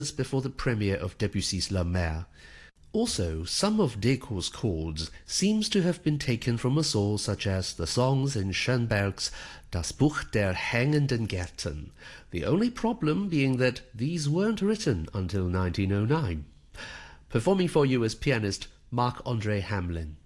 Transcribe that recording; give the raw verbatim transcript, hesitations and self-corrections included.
before the premiere of Debussy's La Mer. Also, some of Decau's chords seems to have been taken from a source such as the songs in Schönberg's Das Buch der hängenden Gärten, the only problem being that these weren't written until nineteen oh nine. Performing for you as pianist Marc-André Hamelin.